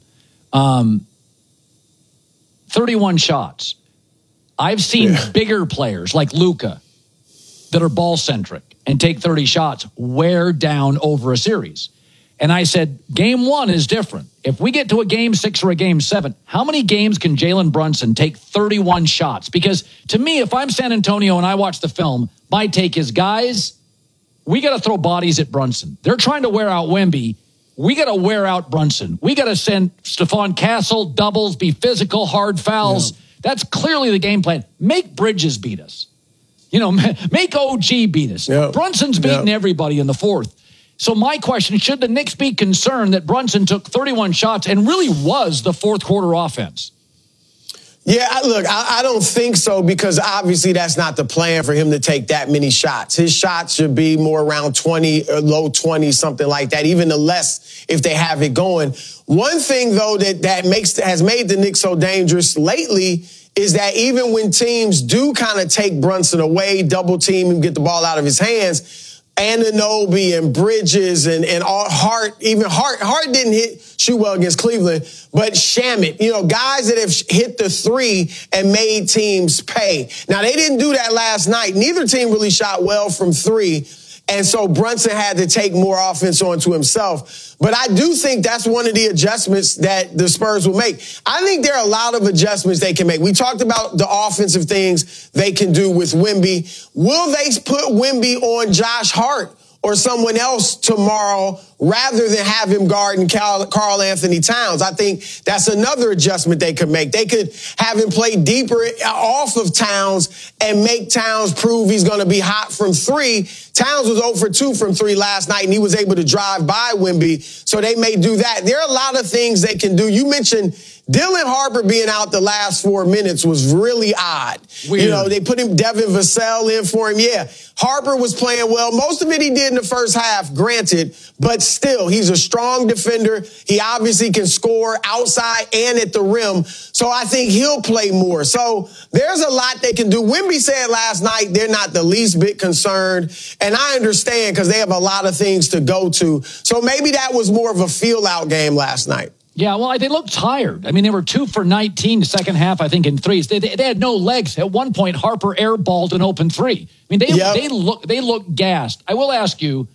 31 shots. I've seen bigger players like Luka that are ball-centric and take 30 shots, wear down over a series. And I said, game one is different. If we get to a game 6 or a game 7, how many games can Jalen Brunson take 31 shots? Because to me, if I'm San Antonio and I watch the film, my take is, guys, we got to throw bodies at Brunson. They're trying to wear out Wemby. We got to wear out Brunson. We got to send Stephon Castle, doubles, be physical, hard fouls. Yeah. That's clearly the game plan. Make Bridges beat us. You know, make OG beat us. Yep. Brunson's beating everybody in the fourth. So my question, should the Knicks be concerned that Brunson took 31 shots and really was the fourth quarter offense? Yeah, look, I don't think so, because obviously that's not the plan for him to take that many shots. His shots should be more around 20 or low 20, something like that, even the less if they have it going. One thing, though, that has made the Knicks so dangerous lately is that even when teams do kind of take Brunson away, double team him, get the ball out of his hands, Anunoby and Bridges and Hart, even Hart didn't shoot well against Cleveland, but Shamet, guys that have hit the three and made teams pay. Now, they didn't do that last night. Neither team really shot well from three. And so Brunson had to take more offense onto himself. But I do think that's one of the adjustments that the Spurs will make. I think there are a lot of adjustments they can make. We talked about the offensive things they can do with Wemby. Will they put Wemby on Josh Hart or someone else tomorrow rather than have him guarding Karl Anthony Towns? I think that's another adjustment they could make. They could have him play deeper off of Towns and make Towns prove he's going to be hot from three. Towns was 0 for 2 from three last night, and he was able to drive by Wemby, so they may do that. There are a lot of things they can do. You mentioned Dylan Harper being out the last 4 minutes was really odd. Weird. They put Devin Vassell in for him. Yeah, Harper was playing well. Most of it he did in the first half, granted, but still, he's a strong defender. He obviously can score outside and at the rim, so I think he'll play more. So there's a lot they can do. Wemby said last night they're not the least bit concerned, and I understand because they have a lot of things to go to. So maybe that was more of a feel-out game last night. Yeah, well, they looked tired. I mean, they were 2 for 19 the second half, I think, in threes. They had no legs. At one point, Harper airballed an open three. I mean, they look gassed. I will ask you,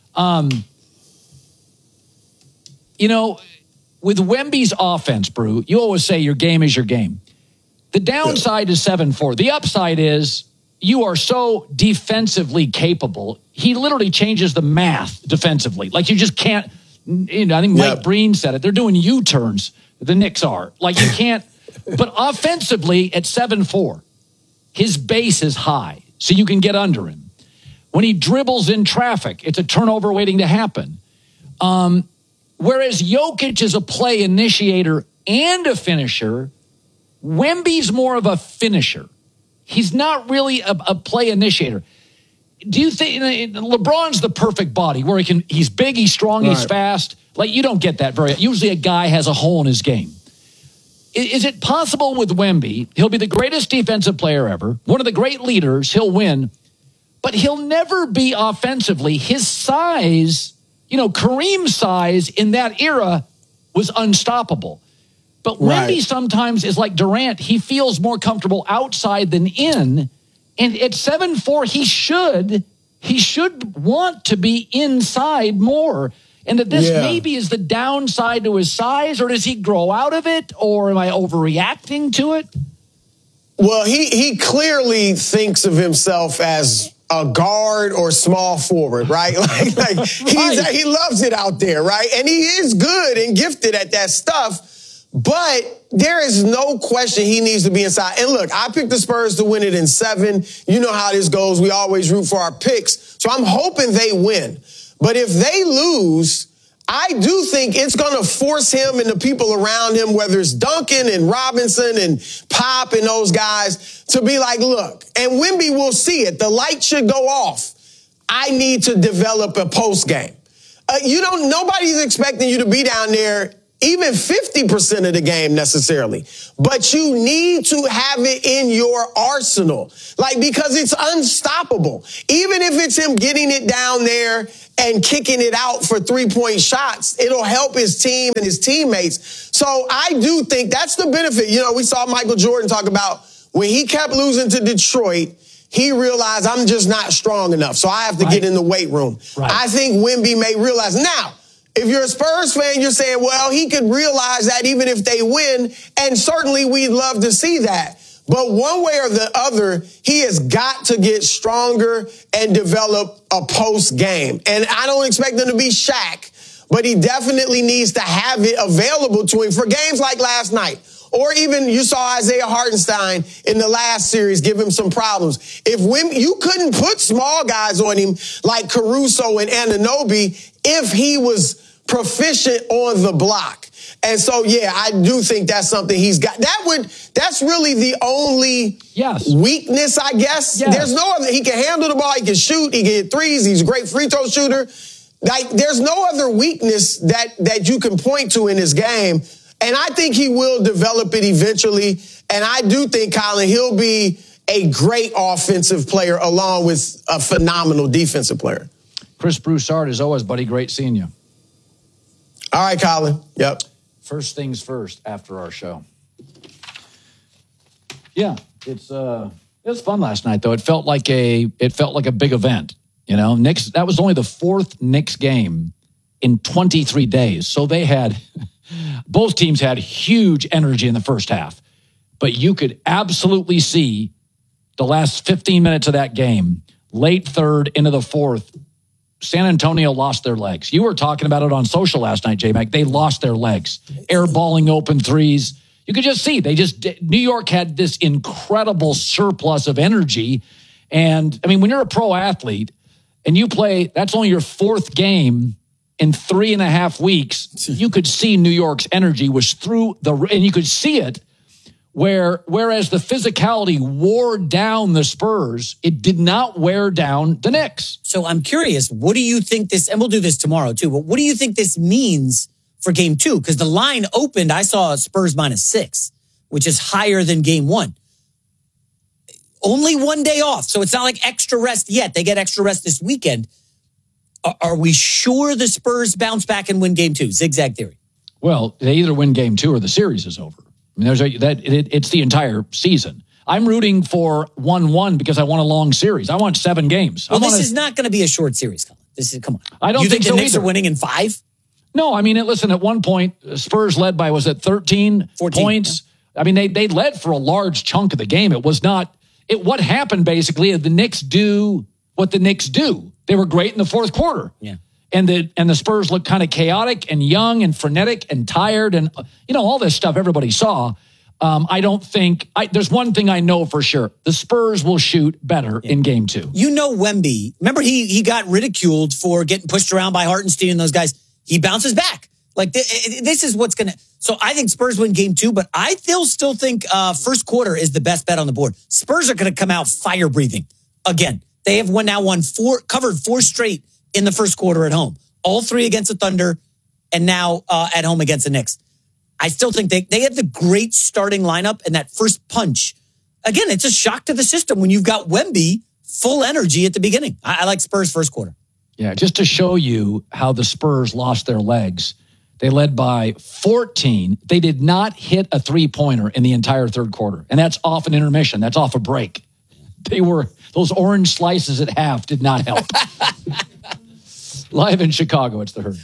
with Wemby's offense, Brew, you always say your game is your game. The downside is 7-4. The upside is you are so defensively capable. He literally changes the math defensively. Like, you just can't. I think Mike Breen said it. They're doing U-turns. The Knicks are. Like, you can't. But offensively, at 7-4, his base is high, so you can get under him. When he dribbles in traffic, it's a turnover waiting to happen. Whereas Jokic is a play initiator and a finisher, Wemby's more of a finisher. He's not really a play initiator. Do you think LeBron's the perfect body where he's big, he's strong, he's fast? Like, you don't get that usually a guy has a hole in his game. Is it possible with Wemby, he'll be the greatest defensive player ever, one of the great leaders, he'll win, but he'll never be offensively. His size, Kareem's size in that era was unstoppable. But Wemby sometimes is like Durant. He feels more comfortable outside than in. And at 7-4, he should want to be inside more. And that this maybe is the downside to his size, or does he grow out of it, or am I overreacting to it? Well, he clearly thinks of himself as a guard or small forward, right? He loves it out there, right? And he is good and gifted at that stuff. But there is no question he needs to be inside. And look, I picked the Spurs to win it in 7. You know how this goes. We always root for our picks. So I'm hoping they win. But if they lose, I do think it's going to force him and the people around him, whether it's Duncan and Robinson and Pop and those guys, to be like, look, and Wemby will see it. The light should go off. I need to develop a post game. Nobody's expecting you to be down there even 50% of the game necessarily, but you need to have it in your arsenal, because it's unstoppable. Even if it's him getting it down there and kicking it out for 3-point shots, it'll help his team and his teammates. So I do think that's the benefit. We saw Michael Jordan talk about when he kept losing to Detroit, he realized I'm just not strong enough, so I have to get in the weight room. Right. I think Wemby may realize now. If you're a Spurs fan, you're saying, well, he could realize that even if they win, and certainly we'd love to see that. But one way or the other, he has got to get stronger and develop a post game. And I don't expect him to be Shaq, but he definitely needs to have it available to him for games like last night. Or even you saw Isaiah Hartenstein in the last series give him some problems. You couldn't put small guys on him like Caruso and Anunoby if he was proficient on the block. And so, yeah, I do think that's something he's got. That's really the only weakness, I guess. Yes. There's no other. He can handle the ball. He can shoot. He can hit threes. He's a great free throw shooter. There's no other weakness that you can point to in his game. And I think he will develop it eventually. And I do think, Colin, he'll be a great offensive player along with a phenomenal defensive player. Chris Broussard, as always, buddy. Great seeing you. All right, Colin. Yep. First things first after our show. Yeah, it was fun last night, though. It felt like a big event. Knicks, that was only the fourth Knicks game in 23 days. So both teams had huge energy in the first half. But you could absolutely see the last 15 minutes of that game, late third into the fourth, San Antonio lost their legs. You were talking about it on social last night, J-Mac. They lost their legs. Airballing open threes. You could just see. New York had this incredible surplus of energy. And, when you're a pro athlete and you play, that's only your fourth game in 3.5 weeks, you could see New York's energy was through and you could see it. Whereas the physicality wore down the Spurs, it did not wear down the Knicks. So I'm curious, what do you think this, and we'll do this tomorrow too, but what do you think this means for game 2? Because the line opened, I saw Spurs -6, which is higher than game 1. Only one day off, so it's not like extra rest yet. They get extra rest this weekend. Are we sure the Spurs bounce back and win game 2? Zigzag theory. Well, they either win game 2 or the series is over. It's the entire season. I'm rooting for 1-1 because I want a long series. I want 7 games. Well, this is not going to be a short series, Colin. Come on. I don't think the so Knicks either. are winning in 5? No, listen, at one point, Spurs led by, 13 points? Yeah. They led for a large chunk of the game. It was not, what happened basically, the Knicks do what the Knicks do. They were great in the fourth quarter. Yeah. And the Spurs looked kind of chaotic and young and frenetic and tired and, all this stuff everybody saw. I don't think, there's one thing I know for sure. The Spurs will shoot better in game 2. Wemby, remember he got ridiculed for getting pushed around by Hartenstein and those guys. He bounces back. This is what's going to, so I think Spurs win game 2, but I still think first quarter is the best bet on the board. Spurs are going to come out fire breathing again. They have covered 4 straight in the first quarter at home. All 3 against the Thunder, and now at home against the Knicks. I still think they have the great starting lineup, and that first punch. Again, it's a shock to the system when you've got Wemby full energy at the beginning. I like Spurs first quarter. Yeah, just to show you how the Spurs lost their legs, they led by 14. They did not hit a 3-pointer in the entire third quarter, and that's off an intermission. That's off a break. Those orange slices at half did not help. Live in Chicago, it's the Herd.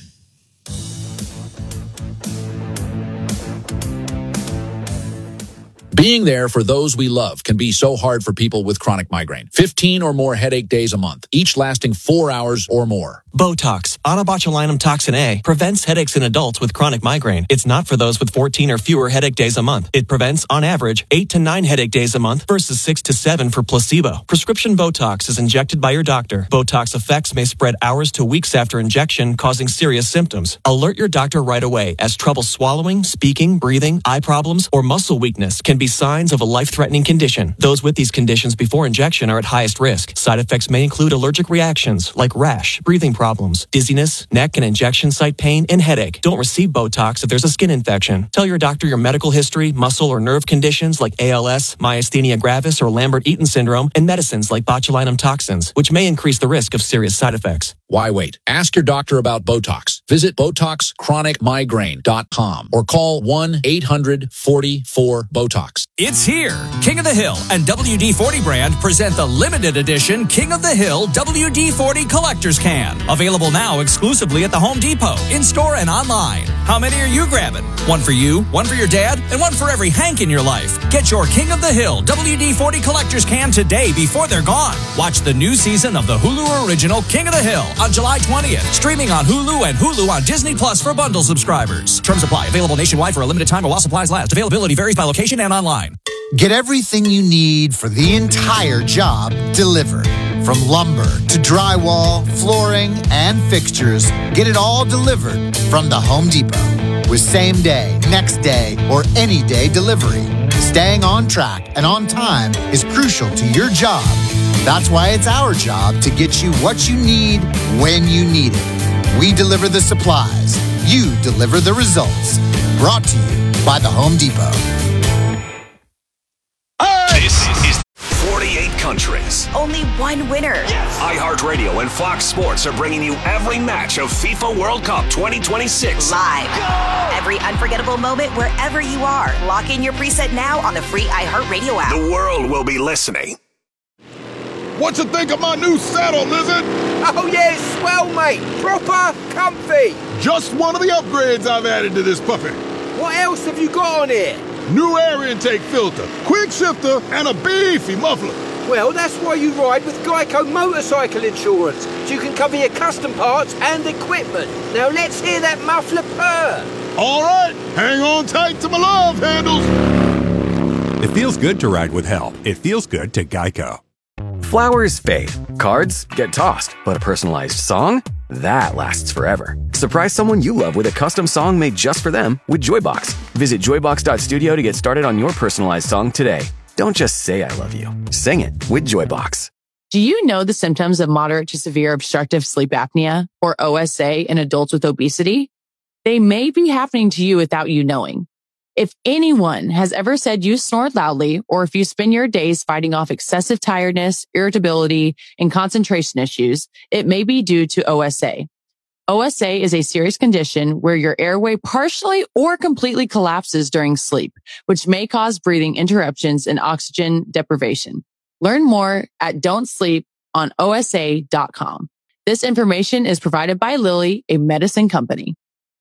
Being there for those we love can be so hard for people with chronic migraine. 15 or more headache days a month, each lasting 4 hours or more. Botox, onabotulinum toxin A, prevents headaches in adults with chronic migraine. It's not for those with 14 or fewer headache days a month. It prevents, on average, 8 to 9 headache days a month versus 6 to 7 for placebo. Prescription Botox is injected by your doctor. Botox effects may spread hours to weeks after injection, causing serious symptoms. Alert your doctor right away, as trouble swallowing, speaking, breathing, eye problems, or muscle weakness can be signs of a life-threatening condition. Those with these conditions before injection are at highest risk. Side effects may include allergic reactions like rash, breathing problems, dizziness, neck and injection site pain, and headache. Don't receive Botox if there's a skin infection. Tell your doctor your medical history, muscle or nerve conditions like ALS, myasthenia gravis, or Lambert-Eaton syndrome, and medicines like botulinum toxins, which may increase the risk of serious side effects. Why wait? Ask your doctor about Botox. Visit BotoxChronicMigraine.com or call 1-800-44-BOTOX. It's here. King of the Hill and WD-40 brand present the limited edition King of the Hill WD-40 Collector's Can. Available now exclusively at the Home Depot, in-store and online. How many are you grabbing? One for you, one for your dad, and one for every Hank in your life. Get your King of the Hill WD-40 Collector's Can today before they're gone. Watch the new season of the Hulu original King of the Hill on July 20th. Streaming on Hulu and Hulu on Disney Plus for bundle subscribers. Terms apply. Available nationwide for a limited time or while supplies last. Availability varies by location and online. Get everything you need for the entire job delivered. From lumber to drywall, flooring, and fixtures, get it all delivered from the Home Depot. With same day, next day, or any day delivery. Staying on track and on time is crucial to your job. That's why it's our job to get you what you need when you need it. We deliver the supplies. You deliver the results. Brought to you by the Home Depot. This is 48 countries. Only one winner. Yes. iHeartRadio and Fox Sports are bringing you every match of FIFA World Cup 2026. Live. Go! Every unforgettable moment wherever you are. Lock in your preset now on the free iHeartRadio app. The world will be listening. What you think of my new saddle, Lizard? Oh, yeah, it's swell, mate. Proper comfy. Just one of the upgrades I've added to this puppy. What else have you got on here? New air intake filter, quick shifter, and a beefy muffler. Well, that's why you ride with Geico Motorcycle Insurance, so you can cover your custom parts and equipment. Now let's hear that muffler purr. All right, hang on tight to my love handles. It feels good to ride with help. It feels good to Geico. Flowers fade, cards get tossed, but a personalized song? That lasts forever. Surprise someone you love with a custom song made just for them with Joybox. Visit joybox.studio to get started on your personalized song today. Don't just say I love you. Sing it with Joybox. Do you know the symptoms of moderate to severe obstructive sleep apnea, or OSA, in adults with obesity? They may be happening to you without you knowing. If anyone has ever said you snored loudly, or if you spend your days fighting off excessive tiredness, irritability, and concentration issues, it may be due to OSA. OSA is a serious condition where your airway partially or completely collapses during sleep, which may cause breathing interruptions and oxygen deprivation. Learn more at don'tsleeponosa.com. This information is provided by Lilly, a medicine company.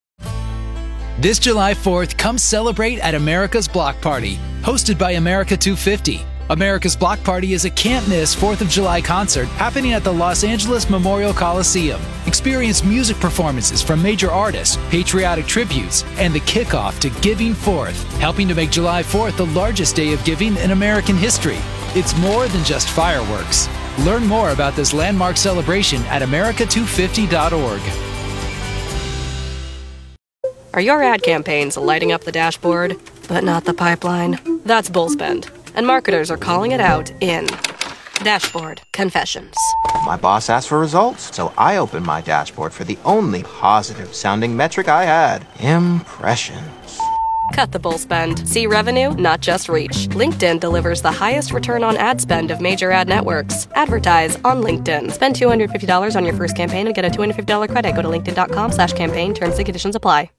This July 4th, come celebrate at America's Block Party, hosted by America 250. America's Block Party is a can't-miss 4th of July concert happening at the Los Angeles Memorial Coliseum. Experience music performances from major artists, patriotic tributes, and the kickoff to Giving Forth, helping to make July 4th the largest day of giving in American history. It's more than just fireworks. Learn more about this landmark celebration at america250.org. Are your ad campaigns lighting up the dashboard, but not the pipeline? That's Bullspend, and marketers are calling it out in Dashboard Confessions. My boss asked for results, so I opened my dashboard for the only positive-sounding metric I had, impressions. Cut the bull spend. See revenue, not just reach. LinkedIn delivers the highest return on ad spend of major ad networks. Advertise on LinkedIn. Spend $250 on your first campaign and get a $250 credit. Go to linkedin.com/campaign. Terms and conditions apply.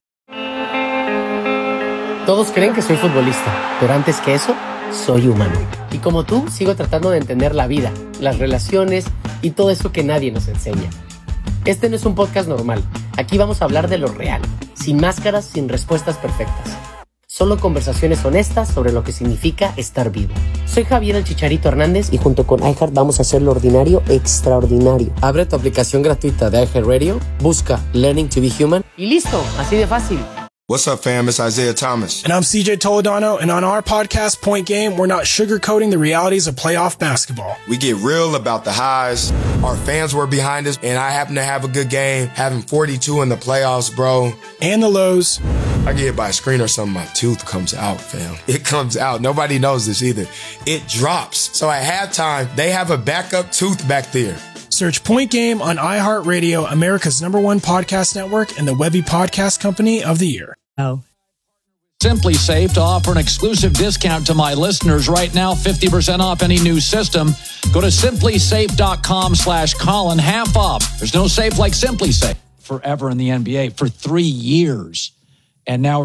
Todos creen que soy futbolista, pero antes que eso, soy humano. Y como tú, sigo tratando de entender la vida, las relaciones y todo eso que nadie nos enseña. Este no es un podcast normal. Aquí vamos a hablar de lo real, sin máscaras, sin respuestas perfectas. Solo conversaciones honestas sobre lo que significa estar vivo. Soy Javier el Chicharito Hernández y junto con iHeart vamos a hacer lo ordinario extraordinario. Abre tu aplicación gratuita de iHeartRadio, busca Learning to be Human y listo, así de fácil. What's up, fam? It's Isaiah Thomas. And I'm CJ Toledano, and on our podcast, Point Game, we're not sugarcoating the realities of playoff basketball. We get real about the highs. Our fans were behind us, and I happen to have a good game, having 42 in the playoffs, bro. And the lows. I get hit by a screen or something, my tooth comes out, fam. It comes out. Nobody knows this either. It drops. So at halftime, they have a backup tooth back there. Search Point Game on iHeartRadio, America's #1 podcast network, and the Webby Podcast Company of the Year. Simply Safe to offer an exclusive discount to my listeners right now, 50% off any new system. Go to simplysafe.com/Colin, half off. There's no safe like Simply Safe. Forever in the NBA for 3 years. And now